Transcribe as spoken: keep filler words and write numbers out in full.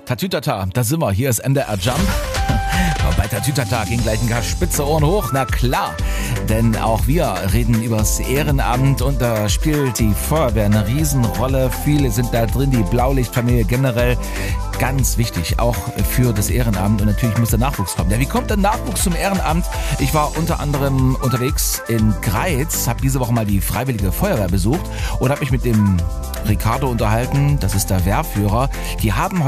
Tatütata, da sind wir. Hier ist M D R Jump. Bei Tatütata gehen gleich ein paar spitze Ohren hoch. Na klar, denn auch wir reden übers Ehrenamt und da spielt die Feuerwehr eine Riesenrolle. Viele sind da drin, die Blaulichtfamilie generell. Ganz wichtig, auch für das Ehrenamt und natürlich muss der Nachwuchs kommen. Ja, wie kommt der Nachwuchs zum Ehrenamt? Ich war unter anderem unterwegs in Greiz, habe diese Woche mal die Freiwillige Feuerwehr besucht und habe mich mit dem Ricardo unterhalten, das ist der Wehrführer. Die haben